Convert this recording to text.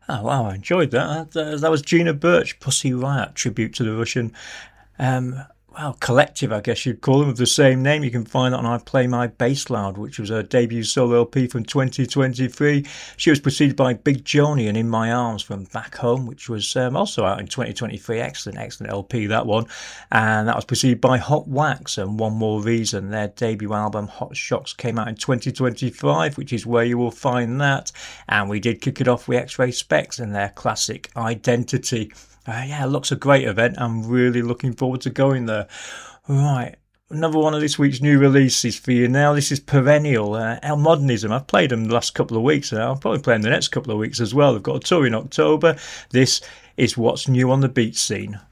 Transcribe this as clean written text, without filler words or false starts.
Oh, wow, I enjoyed that. That was Gina Birch, Pussy Riot, tribute to the Russian um, collective, I guess you'd call them, of the same name. You can find that on I Play My Bass Loud, which was her debut solo LP from 2023. She was preceded by Big Joni and In My Arms from Back Home, which was also out in 2023. Excellent LP, that one. And that was preceded by Hot Wax and One More Reason. Their debut album, Hot Shocks, came out in 2025, which is where you will find that. And we did kick it off with X-Ray Specs and their classic Identity. Yeah, it looks a great event. I'm really looking forward to going there. Right, another one of this week's new releases for you now. This is Perennial, El Modernism. I've played them the last couple of weeks now. I'll probably play them the next couple of weeks as well. They've got a tour in October. This is what's new on the beat scene.